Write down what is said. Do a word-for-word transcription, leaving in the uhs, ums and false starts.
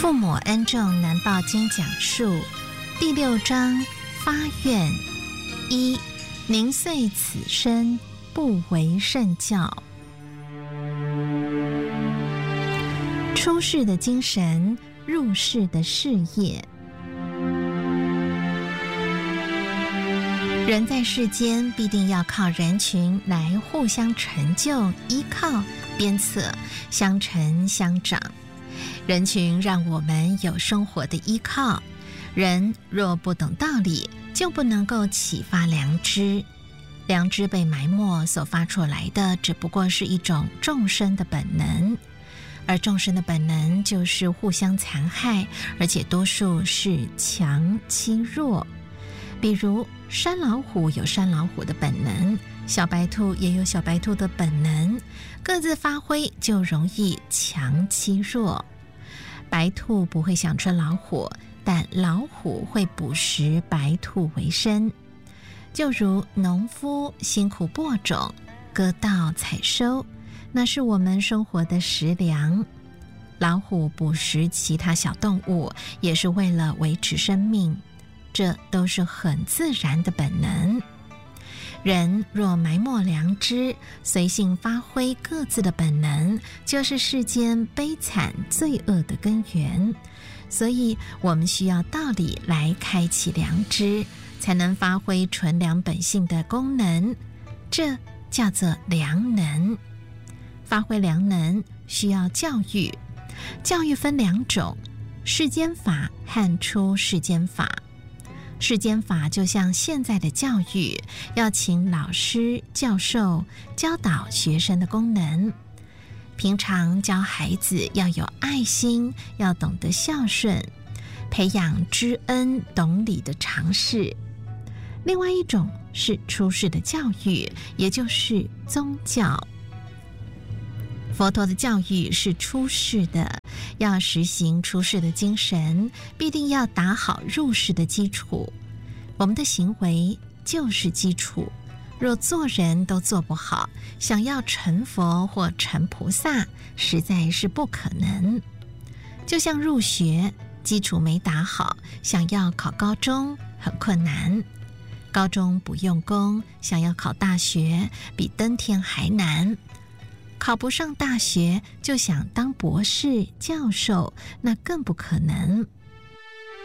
父母恩重难报经讲述第六章发愿一，宁遂此生不为圣教。出世的精神，入世的事业。人在世间必定要靠人群来互相成就、依靠、鞭策，相成相长。人群让我们有生活的依靠，人若不懂道理，就不能够启发良知。良知被埋没所发出来的，只不过是一种众生的本能，而众生的本能就是互相残害，而且多数是强欺弱。比如山老虎有山老虎的本能，小白兔也有小白兔的本能，各自发挥就容易强欺弱。白兔不会想吃老虎，但老虎会捕食白兔为生。就如农夫辛苦播种、割稻采收，那是我们生活的食粮。老虎捕食其他小动物，也是为了维持生命，这都是很自然的本能。人若埋没良知，随性发挥各自的本能，就是世间悲惨罪恶的根源。所以我们需要道理来开启良知，才能发挥纯良本性的功能，这叫做良能。发挥良能需要教育，教育分两种，世间法和出世间法。世间法就像现在的教育，要请老师教授教导学生的功能。平常教孩子要有爱心，要懂得孝顺，培养知恩懂礼的常识。另外一种是出世的教育，也就是宗教。佛陀的教育是出世的，要实行出世的精神，必定要打好入世的基础。我们的行为就是基础，若做人都做不好，想要成佛或成菩萨，实在是不可能。就像入学，基础没打好，想要考高中很困难。高中不用功，想要考大学比登天还难。考不上大学就想当博士、教授，那更不可能。